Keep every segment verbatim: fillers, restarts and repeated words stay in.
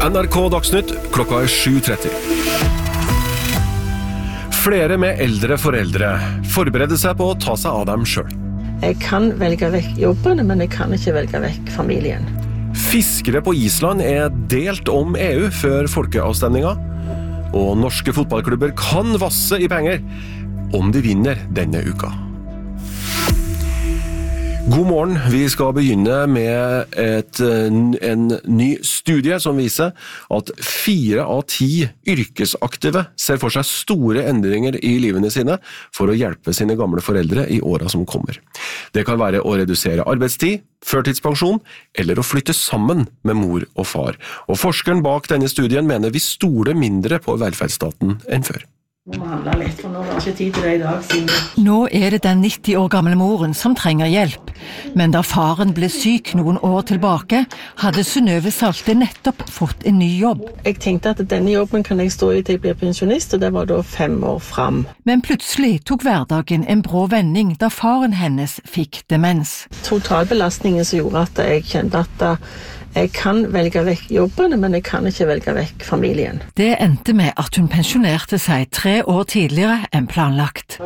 N R K Dagsnytt, klokka er sju tretti. Flere med eldre foreldre forbereder seg på å ta seg av dem selv. Jeg kan velge vekk jobben, men jeg kan ikke velge vekk familien. Fiskere på Island er delt om E U før folkeavstemninga, og norske fotballklubber kan vasse i penger om de vinner denne uka. God morgen, vi skal begynne med et, en ny studie som viser at fire av ti yrkesaktive ser for seg store endringer i livene sine for å hjelpe sine gamle foreldre i årene som kommer. Det kan være å redusere arbeidstid, førtidspensjon eller å flytte sammen med mor og far. Og forskeren bak denne studien mener vi stoler mindre på velferdsstaten enn før. Nå må handle litt, for nå har jeg ikke tid til det i dag. Siden. Nå er det den nitti år gamle moren som trenger hjelp. Men da faren ble syk noen år tilbake, hadde Synnøve Salte nettopp fått en ny jobb. Jeg tenkte at denne jobben kan jeg stå i til jeg blir pensjonist, og det var da fem år frem. Men plutselig tok hverdagen en brå vending da faren hennes fikk demens. Totalbelastningen som gjorde at jeg kjente at jeg kan velge vekk jobben, men jeg kan ikke velge vekk familien. Det endte med at hun pensjonerte seg tre år tidligere enn planlagt.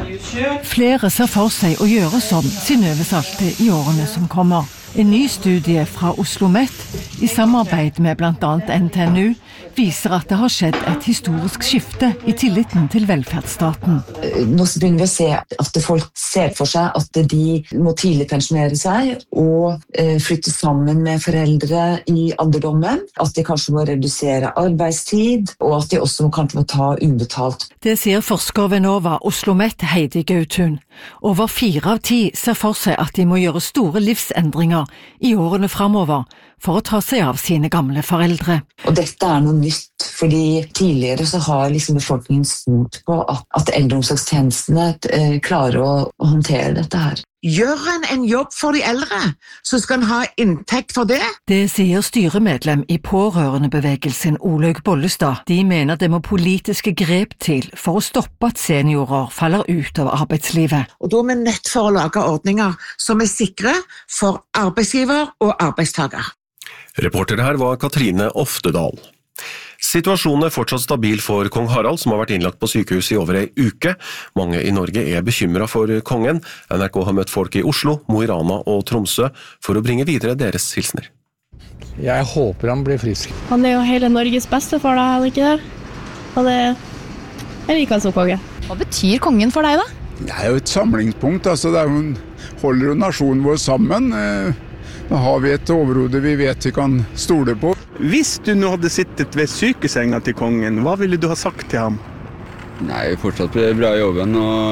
Flere ser for seg å gjøre som Synnøve Salte i årene som kommer. En ny studie fra OsloMet, i samarbeid med blant annet N T N U, viser at det har skjedd et historisk skifte i tilliten til velferdsstaten. Nå begynner vi å se at folk ser for seg at de må tidlig pensjonere seg og flytte sammen med foreldre i alderdommen, at de kanskje må redusere arbeidstid, og at de også kanskje må ta ubetalt. Det sier forsker ved Nova OsloMet Heidi Gautun. Over fire av ti ser for seg at de må gjøre store livsendringer i årene fremover for å ta seg av sine gamle foreldre. Og dette er noe nytt, fordi tidligere så har liksom befolkningen stolt på at, at eldreomsorgstjenestene eh, klarer å, å håndtere dette her. Gjør en en jobb for de eldre, så skal en ha inntekt for det. Det sier styremedlem i pårørendebevegelsen Olaug Bollestad. De mener det må politiske grep til for å stoppe at seniorer faller ut av arbeidslivet. Og da er vi nødt for å lage ordninger som er sikre for arbeidsgiver og arbeidstaker. Reporter her var Katrine Oftedal. Situasjonen er fortsatt stabil for kong Harald, som har vært innlagt på sykehus i over ei uke. Mange i Norge er bekymret for kongen. N R K har møtt folk i Oslo, Mo i Rana og Tromsø for å bringe videre deres hilsner. Jeg håper han blir frisk. Han er jo hele Norges beste for deg, er det ikke det? Og det jeg liker han som konge. Hva betyr kongen for deg da? Det er jo et samlingspunkt, altså det er jo, holder jo nasjonen vår sammen. Da har vi et overhode vi vet vi kan stole på. Hvis du nå hadde sittet ved sykesenga til kongen, hva ville du ha sagt til ham? Nei, fortsatt bra i jobben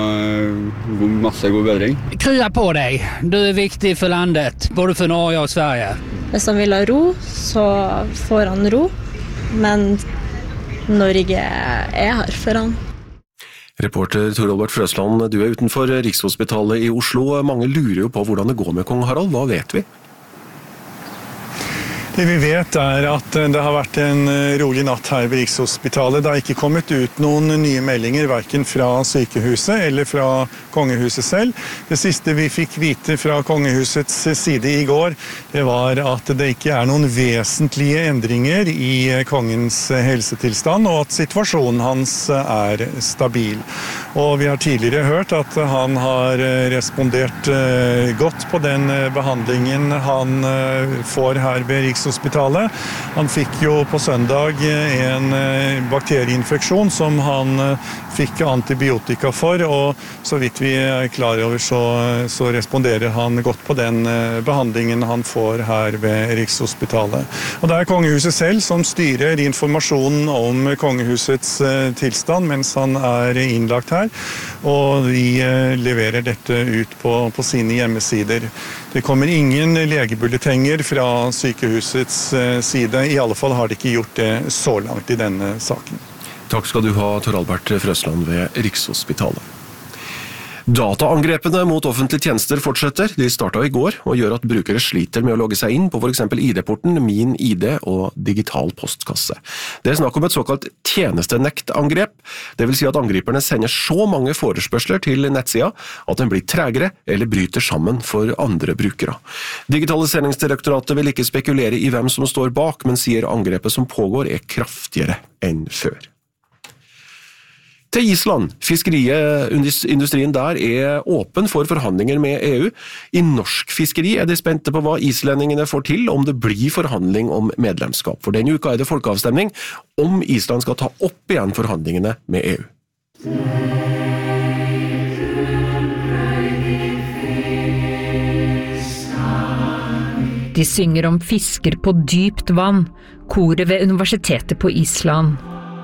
og masse god bedring. Krya på deg, du er viktig for landet, både for Norge og Sverige. Hvis han vil ha ro, så får han ro, men Norge er her for han. Reporter Tor Albert Frøsland, du er utenfor Rikshospitalet i Oslo. Mange lurer jo på hvordan det går med kong Harald. Hva vet vi? Det vi vet er at det har vært en rolig natt her ved Rikshospitalet. Det har ikke kommet ut noen nye meldinger, hverken fra sykehuset eller fra kongehuset selv. Det siste vi fikk vite fra kongehusets side i går, det var at det ikke er noen vesentlige endringer i kongens helsetilstand, og at situasjonen hans er stabil. Og vi har tidligere hørt at han har respondert godt på den behandlingen han får her ved Rikshospitalet. Han fikk jo på søndag en bakterieinfeksjon som han fikk antibiotika for, og så vidt vi er klar over så, så responderer han godt på den behandlingen han får her ved Rikshospitalet. Og det er kongehuset selv som styrer informasjonen om kongehusets tilstand mens han er innlagt her, og de leverer dette ut på, på sine hjemmesider. Det kommer ingen legebulletenger fra sykehusets side, i alle fall har de ikke gjort det så langt i denne saken. Takk skal du ha, Tor Albert Frøsland ved Rikshospitalet. Dataangrepene mot offentlige tjenester fortsetter. De startet i går og gjør at brukere sliter med å logge seg inn på for eksempel I D-porten, Min I D og digital postkasse. Det er snakk om et såkalt tjenestenektangrep. Det vil si at angriperne sender så mange forespørsler til nettsida at den blir tregere eller bryter sammen for andre brukere. Digitaliseringsdirektoratet vil ikke spekulere i hvem som står bak, men sier angrepet som pågår er kraftigere enn før. Til Island. Fiskeriindustrien der er åpen for forhandlinger med EU. I norsk fiskeri er de spente på hva islendingene får til om det blir forhandling om medlemskap. For denne uka er det folkeavstemning om Island skal ta opp igjen forhandlingene med EU. De synger om fisker på dypt vann, koret ved universitetet på Island.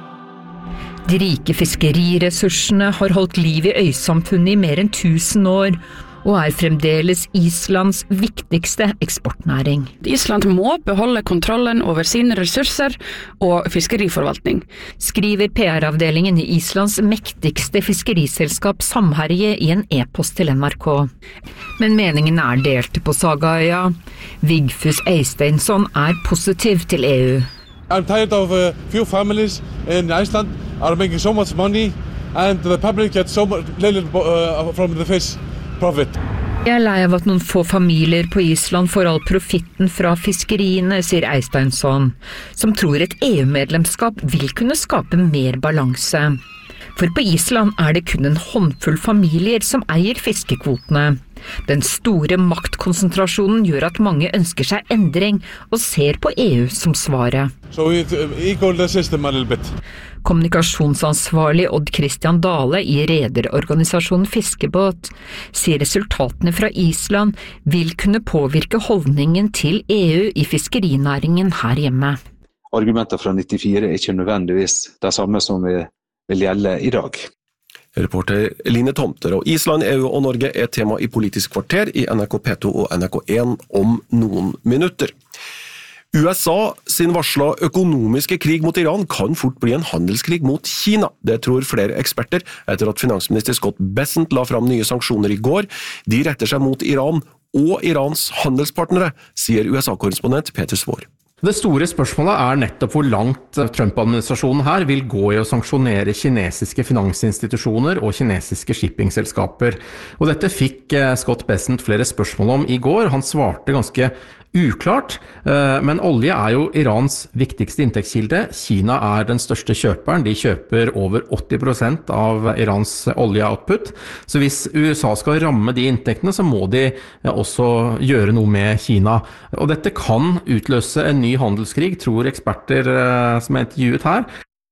De rike fiskeriressursene har holdt liv i øysamfunnet I mer enn tusen år, og er fremdeles Islands viktigste eksportnæring. Island må beholde kontrollen over sine ressurser og fiskeriforvaltning, skriver P R-avdelingen I Islands mektigste fiskeriselskap Samherje I en e-post til N R K. Men meningen er delt på Sagaøya. Vigfus Eysteinsson er positiv til EU. I'm tired of a few families in Iceland are making so much money and the public gets so much little uh, from the fish profit. Jeg er lei av at noen få familier på Island får all profitten fra fiskeriene, sier Eysteinsson, som tror et EU-medlemskap vil kunne skape mer balanse. For på Island er det kun en håndfull familier som eier fiskekvotene. Den store maktkonsentrasjonen gjør at mange ønsker seg endring og ser på EU som svaret. So it equal the system a little bit. Kommunikasjonsansvarlig Odd Christian Dale I rederorganisasjonen Fiskebåt sier resultatene fra Island vil kunne påvirke holdningen til EU I fiskerinæringen her hjemme. Argumenter fra nittifire er ikke nødvendigvis det samme som vil gjelde I dag. Reporter Line Tomter, og Island, EU og Norge er tema I Politisk kvarter I N R K P to og N R K en om noen minutter. U S A sin varsla økonomiske krig mot Iran kan fort bli en handelskrig mot Kina. Det tror flere eksperter etter at finansminister Scott Bessent la fram nye sanksjoner I går. De retter seg mot Iran og Irans handelspartnere, sier U S A-korrespondent Peter Svår. Det store spørsmålet er nettopp hvor langt Trump-administrasjonen her vil gå I å sanksjonere kinesiske finansinstitusjoner og kinesiske shippingselskaper. Og dette fikk Scott Bessent flere spørsmål om I går. Han svarte ganske uklart, men olje er jo Irans viktigste inntektskilde. Kina er den største kjøperen. De kjøper over åtti prosent av Irans oljeoutput. Så hvis U S A skal ramme de inntektene, så må de også gjøre noe med Kina. Og dette kan utløse en ny handelskrig, tror eksperter som er intervjuet her.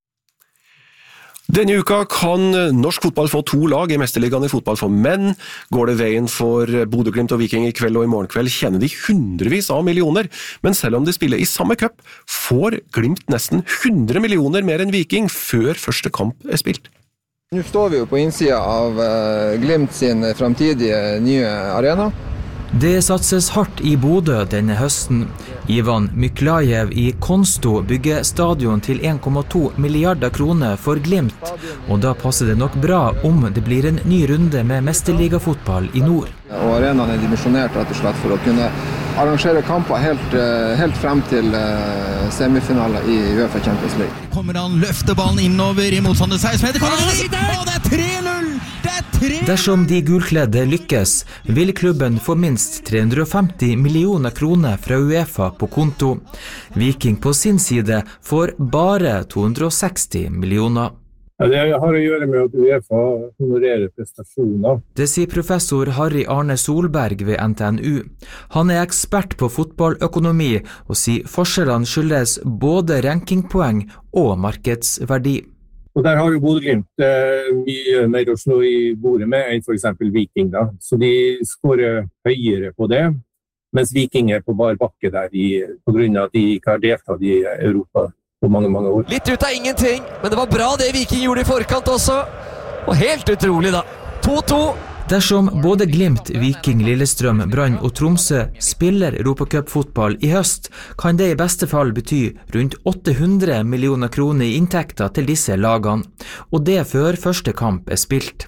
Denne uka kan norsk fotball få to lag I mesterligaen I fotball for menn. Går det veien for Bodø Glimt og Viking I kveld og I morgen kveld, tjener de hundrevis av millioner. Men selv om de spiller I samme cup, får Glimt nesten hundre millioner mer enn Viking før første kamp er spilt. Nå står vi jo på innsida av Glimt sin fremtidige nye arena. Det satses hardt I Bodø denne høsten. Ivan Myklajev I Konsto bygger stadion til en komma to milliarder kroner for Glimt, og da passer det nok bra om det blir en ny runde med mesterligafotball I nord. Og arenaen er dimensjonert rett og slett for å kunne arrangere kamper helt, helt frem til semifinaler I UEFA Champions League. Kommer han løfter ballen innover I motstander seksten meter, kommer han sitte, og det er tre null! Det er tre null! Dersom de gulkledde lykkes, vil klubben få minst tre hundre og femti millioner kroner fra UEFA på konto. Viking på sin side får bare to hundre og seksti millioner. Ja, det har å gjøre med at UEFA honorerer prestasjoner. Det sier professor Harry Arne Solberg ved N T N U. Han er ekspert på fotballøkonomi og sier forskjellene skyldes både rankingpoeng og markedsverdi. Og der har jo Bodø Glimt eh, mye mer å slå I bordet med enn for eksempel Viking da. Så de skårer høyere på det, mens Viking er på bar bakke der I, på grunn av at de ikke har deltatt I Europa på mange, mange år. Litt ut av ingenting, men det var bra det Viking gjorde I forkant også. Og helt utrolig da. to to. Dersom både Glimt, Viking, Lillestrøm, Brann og Tromsø spiller Europacup-fotball I høst, kan det I beste fall bety rundt åtte hundre millioner kroner I inntekter til disse lagene, og det før første kamp er spilt.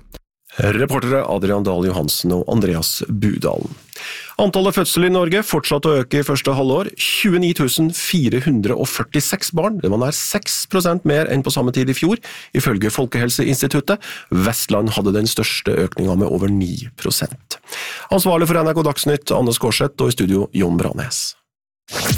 Reportere Adrian Dahl Johansen og Andreas Budalen. Antallet fødsler i Norge fortsatte å øke i første halvår. tjueni tusen fire hundre førtiseks barn, det var nær seks prosent mer enn på samme tid i fjor, ifølge Folkehelseinstituttet. Vestland hadde den største økningen med over ni prosent. Ansvarlig for N R K Dagsnytt, Anne Skårseth, og i studio Jon Branes.